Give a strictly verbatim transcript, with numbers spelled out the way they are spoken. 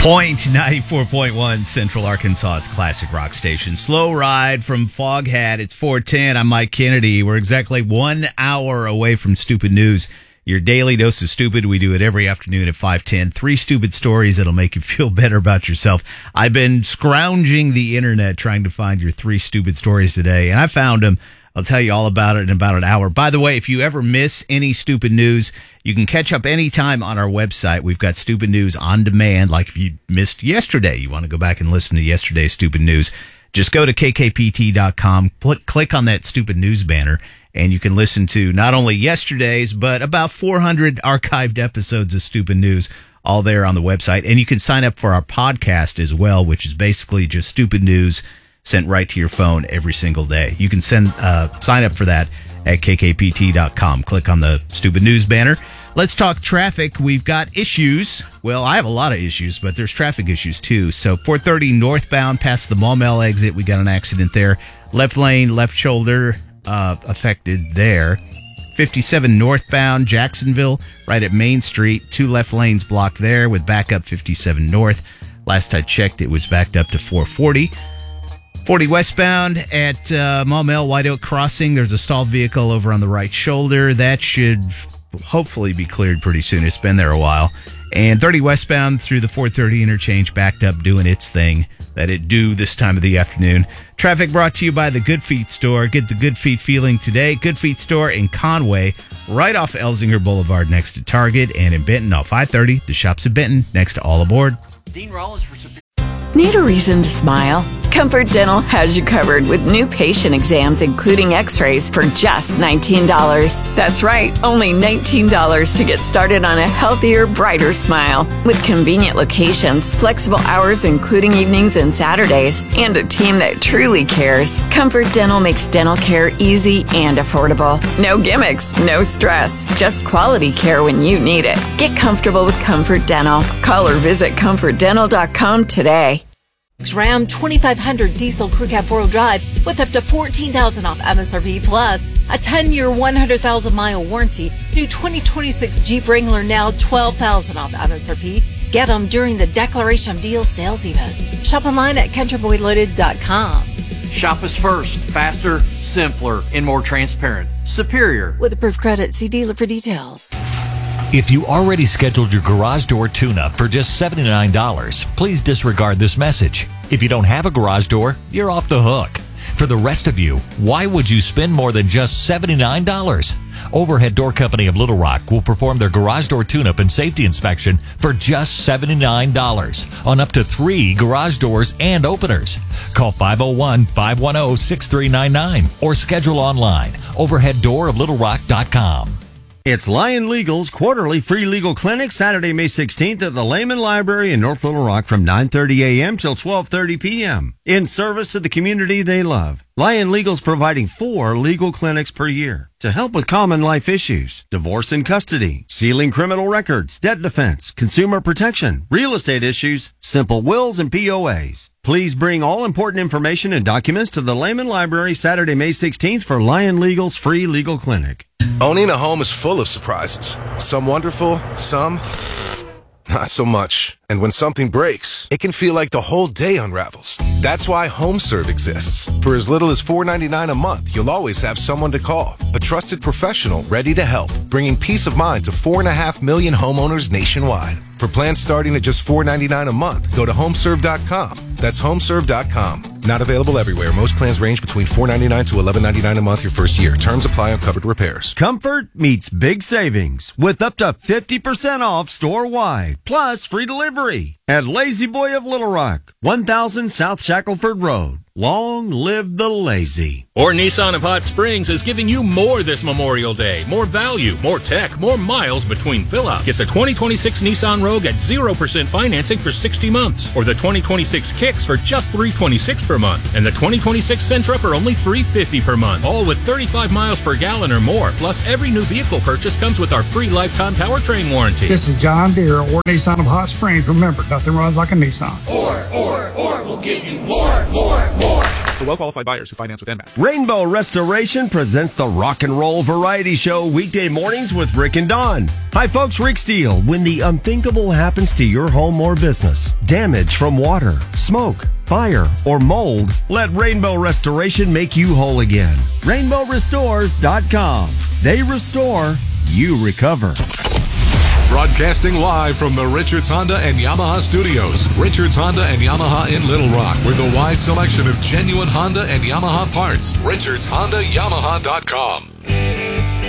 Point ninety-four point one Central Arkansas's classic rock station. Slow ride from Foghat. It's four ten. I'm Mike Kennedy. We're exactly one hour away from Stupid News. Your daily dose of stupid. We do it every afternoon at five ten. Three stupid stories that'll make you feel better about yourself. I've been scrounging the internet trying to find your three stupid stories today, and I found them. I'll tell you all about it in about an hour. By the way, if you ever miss any stupid news, you can catch up anytime on our website. We've got stupid news on demand. Like if you missed yesterday, you want to go back and listen to yesterday's stupid news, just go to k k p t dot com, click on that stupid news banner, and you can listen to not only yesterday's, but about four hundred archived episodes of stupid news, all there on the website. And you can sign up for our podcast as well, which is basically just stupid news sent right to your phone every single day. You can send uh, sign up for that at k k p t dot com. Click on the stupid news banner. Let's talk traffic. We've got issues. Well, I have a lot of issues, but there's traffic issues too. So four thirty northbound past the Maumelle exit, we got an accident there. Left lane, left shoulder uh, affected there. fifty-seven northbound Jacksonville, right at Main Street. Two left lanes blocked there with backup fifty-seven north. Last I checked, it was backed up to four forty. forty westbound at uh, Maumelle White Oak Crossing. There's a stalled vehicle over on the right shoulder. That should hopefully be cleared pretty soon. It's been there a while. And thirty westbound through the four thirty interchange, backed up, doing its thing that it do this time of the afternoon. Traffic brought to you by the Good Feet Store. Get the Good Feet feeling today. Good Feet Store in Conway, right off Elsinger Boulevard next to Target, and in Benton off I thirty. The shops at Benton next to All Aboard. Dean Rollins for some. Need a reason to smile? Comfort Dental has you covered with new patient exams, including x-rays, for just nineteen dollars. That's right, only nineteen dollars to get started on a healthier, brighter smile. With convenient locations, flexible hours including evenings and Saturdays, and a team that truly cares, Comfort Dental makes dental care easy and affordable. No gimmicks, no stress, just quality care when you need it. Get comfortable with Comfort Dental. Call or visit comfort dental dot com today. Ram twenty-five hundred diesel crew cab four-wheel drive with up to fourteen thousand dollars off M S R P plus a ten-year, one hundred thousand mile warranty. New twenty twenty-six Jeep Wrangler now twelve thousand dollars off M S R P. Get them during the Declaration of Deals sales event. Shop online at country boy loaded dot com. Shop us first, faster, simpler, and more transparent. Superior. With approved credit, see dealer for details. If you already scheduled your garage door tune-up for just seventy-nine dollars, please disregard this message. If you don't have a garage door, you're off the hook. For the rest of you, why would you spend more than just seventy-nine dollars? Overhead Door Company of Little Rock will perform their garage door tune-up and safety inspection for just seventy-nine dollars on up to three garage doors and openers. Call five oh one, five one oh, six three nine nine or schedule online, overhead door of little rock dot com. It's Lion Legal's quarterly free legal clinic, Saturday, May sixteenth at the Lehman Library in North Little Rock from nine thirty a.m. till twelve thirty p.m. in service to the community they love. Lion Legal's providing four legal clinics per year to help with common life issues: divorce and custody, sealing criminal records, debt defense, consumer protection, real estate issues, simple wills, and P O As. Please bring all important information and documents to the Lehman Library Saturday, May sixteenth for Lion Legal's free legal clinic. Owning a home is full of surprises. Some wonderful, some not so much. And when something breaks, it can feel like the whole day unravels. That's why HomeServe exists. For as little as four dollars and ninety-nine cents a month, you'll always have someone to call. A trusted professional ready to help, bringing peace of mind to four and a half million homeowners nationwide. For plans starting at just four dollars and ninety-nine cents a month, go to homeserve dot com. That's homeserve dot com. Not available everywhere. Most plans range between four dollars and ninety-nine cents to eleven dollars and ninety-nine cents a month your first year. Terms apply on covered repairs. Comfort meets big savings with up to fifty percent off store-wide, plus free delivery at Lazy Boy of Little Rock, one thousand South Shackelford Road. Long live the lazy. Or Nissan of Hot Springs is giving you more this Memorial Day. More value, more tech, more miles between fill-ups. Get the twenty twenty-six Nissan Rogue at zero percent financing for sixty months. Or the twenty twenty-six Kicks for just three hundred twenty-six dollars per month. And the twenty twenty-six Sentra for only three hundred fifty dollars per month. All with thirty-five miles per gallon or more. Plus, every new vehicle purchase comes with our free lifetime powertrain warranty. This is John Deere or Nissan of Hot Springs. Remember, nothing runs like a Nissan. Or, or, or, we'll give you more, more, more. for well-qualified buyers who finance with N M A S. Rainbow Restoration presents the Rock and Roll Variety Show weekday mornings with Rick and Dawn. Hi folks, Rick Steele. When the unthinkable happens to your home or business, damage from water, smoke, fire, or mold, let Rainbow Restoration make you whole again. rainbow restores dot com. They restore, you recover. Broadcasting live from the Richards Honda and Yamaha studios. Richards Honda and Yamaha in Little Rock with a wide selection of genuine Honda and Yamaha parts. Richards Honda Yamaha dot com.